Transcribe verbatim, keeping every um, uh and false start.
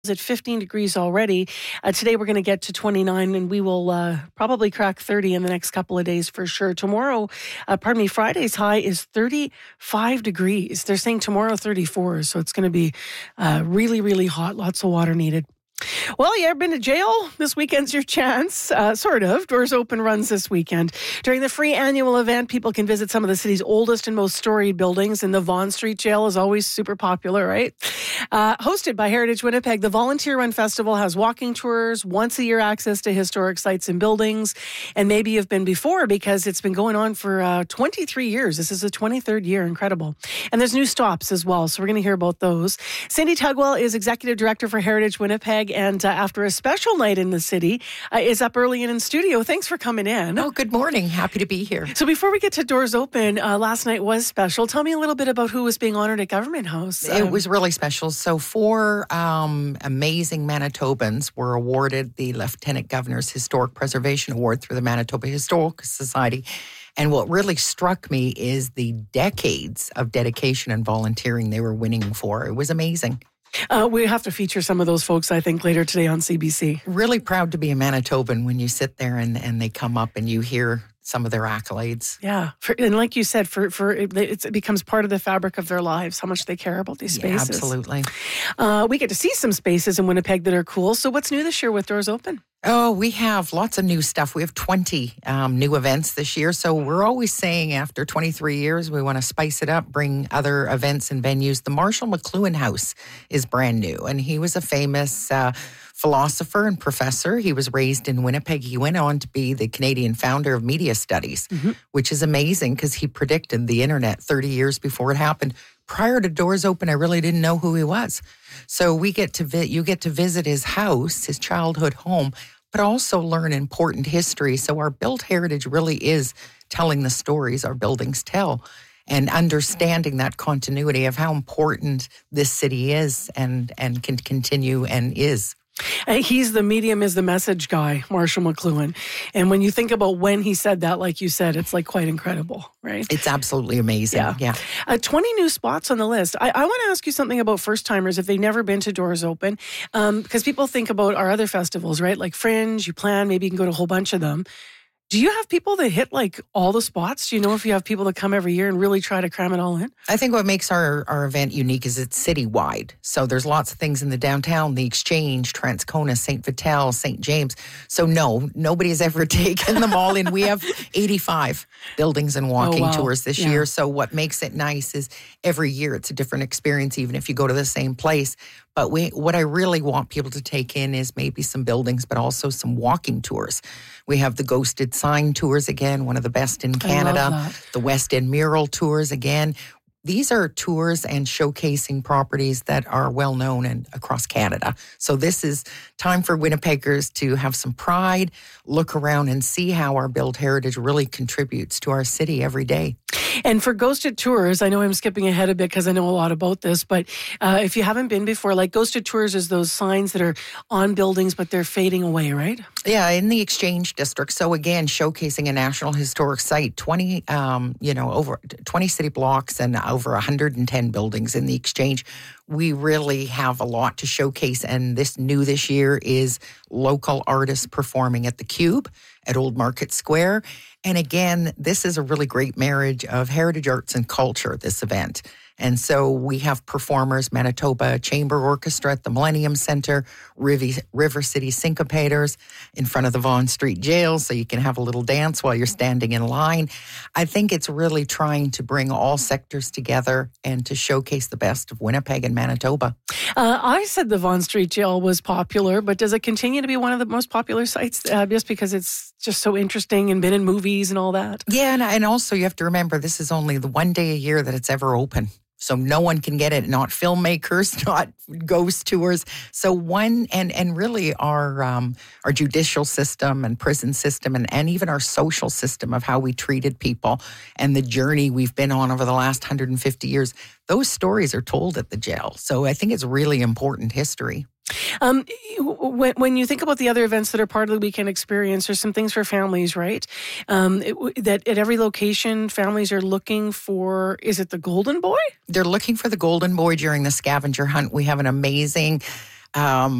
at fifteen degrees already. Uh, today we're going to get to twenty-nine, and we will uh, probably crack thirty in the next couple of days for sure. Tomorrow, uh, pardon me, Friday's high is thirty-five degrees. They're saying tomorrow thirty-four, so it's going to be uh, really, really hot. Lots of water needed. Well, you ever been to jail? This weekend's your chance. Uh, sort of. Doors Open runs this weekend. During the free annual event, people can visit some of the city's oldest and most storied buildings, and the Vaughan Street Jail is always super popular, right? Uh, hosted by Heritage Winnipeg, the volunteer-run festival has walking tours, once-a-year access to historic sites and buildings, and maybe you've been before because it's been going on for uh, twenty-three years. This is the twenty-third year. Incredible. And there's new stops as well, so we're going to hear about those. Cindy Tugwell is Executive Director for Heritage Winnipeg, and uh, after a special night in the city, uh, is up early and in studio. Thanks for coming in. Oh, good morning. Happy to be here. So before we get to Doors Open, uh, last night was special. Tell me a little bit about who was being honored at Government House. It Um, was really special. So four um, amazing Manitobans were awarded the Lieutenant Governor's Historic Preservation Award through the Manitoba Historical Society. And what really struck me is the decades of dedication and volunteering they were winning for. It was amazing. Uh, we have to feature some of those folks, I think, later today on C B C. Really proud to be a Manitoban when you sit there and, and they come up and you hear some of their accolades. Yeah. For, and like you said, for, for it, it's, it becomes part of the fabric of their lives, how much they care about these spaces. Yeah, absolutely. Uh, we get to see some spaces in Winnipeg that are cool. So what's new this year with Doors Open? Oh, we have lots of new stuff. We have twenty um, new events this year. So we're always saying after twenty-three years, we want to spice it up, bring other events and venues. The Marshall McLuhan House is brand new. And he was a famous uh, philosopher and professor. He was raised in Winnipeg. He went on to be the Canadian founder of media studies, mm-hmm. which is amazing because he predicted the internet thirty years before it happened. Prior to Doors Open, I really didn't know who he was. So we get to vi- you get to visit his house, his childhood home, but also learn important history. So our built heritage really is telling the stories our buildings tell and understanding that continuity of how important this city is and, and can continue and is. Uh, he's the medium is the message guy, Marshall McLuhan. And when you think about when he said that, like you said, it's like quite incredible, right? It's absolutely amazing. Yeah. yeah. Uh, twenty new spots on the list. I, I want to ask you something about first-timers if they've never been to Doors Open, um, because people think about our other festivals, right? Like Fringe, you plan, maybe you can go to a whole bunch of them. Do you have people that hit like all the spots? Do you know if you have people that come every year and really try to cram it all in? I think what makes our, our event unique is it's citywide. So there's lots of things in the downtown, the Exchange, Transcona, Saint Vital, Saint James. So no, nobody has ever taken them all in. We have eighty-five buildings and walking oh, wow. tours this yeah. year. So what makes it nice is every year it's a different experience, even if you go to the same place. But we, what I really want people to take in is maybe some buildings, but also some walking tours. We have the Ghosted Sign tours again, one of the best in Canada. The West End Mural tours again. These are tours and showcasing properties that are well known and across Canada. So this is time for Winnipeggers to have some pride, look around and see how our built heritage really contributes to our city every day. And for Ghosted Tours, I know I'm skipping ahead a bit because I know a lot about this, but uh, if you haven't been before, like Ghosted Tours is those signs that are on buildings, but they're fading away, right? Yeah, in the Exchange District. So again, showcasing a National Historic Site, twenty, um, you know, over twenty city blocks and over one hundred ten buildings in the Exchange. We really have a lot to showcase, and this new this year is local artists performing at the Cube at Old Market Square. And again, this is a really great marriage of heritage arts and culture, this event. And so we have performers, Manitoba Chamber Orchestra at the Millennium Center, River City Syncopators in front of the Vaughan Street Jail, so you can have a little dance while you're standing in line. I think it's really trying to bring all sectors together and to showcase the best of Winnipeg and Manitoba. Uh, I said the Vaughan Street Jail was popular, but does it continue to be one of the most popular sites uh, just because it's just so interesting and been in movies and all that? Yeah, and, and also you have to remember this is only the one day a year that it's ever open. So no one can get it, not filmmakers, not ghost tours. So one, and, and really our um, our judicial system and prison system and, and even our social system of how we treated people and the journey we've been on over the last one hundred fifty years, those stories are told at the jail. So I think it's really important history. Um, when, when you think about the other events that are part of the weekend experience, there's some things for families, right? Um, it, that at every location, families are looking for, is it the Golden Boy? They're looking for the Golden Boy during the scavenger hunt. We have an amazing Um,